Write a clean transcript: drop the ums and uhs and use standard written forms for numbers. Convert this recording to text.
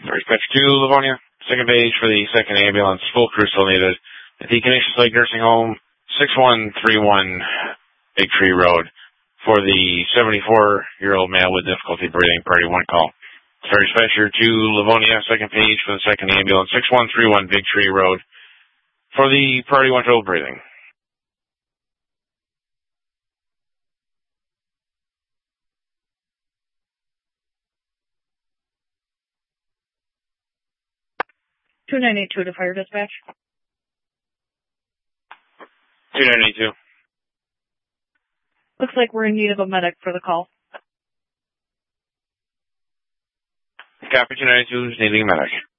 Dispatch 2, Livonia. Second page for the second ambulance. Full crew still needed. At the Canisius Lake Nursing Home, 6131 Big Tree Road. For the 74-year-old male with difficulty breathing, priority 1 call. Fire Dispatcher 2, Livonia. Second page for the second ambulance. 6131 Big Tree Road. For the priority 1 trouble breathing. (2982) to Fire Dispatch. 2982. Looks like we're in need of a medic for the call. Copy 292 is needing a medic.